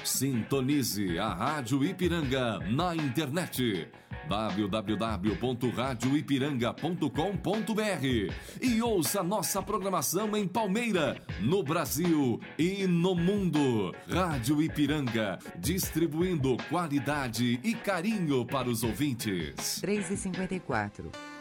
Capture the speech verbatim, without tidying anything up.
Sintonize a Rádio Ipiranga na internet w w w ponto rádio ipiranga ponto com ponto b r e ouça nossa programação em Palmeira, no Brasil e no mundo. Rádio Ipiranga, distribuindo qualidade e carinho para os ouvintes. três e cinquenta e quatro.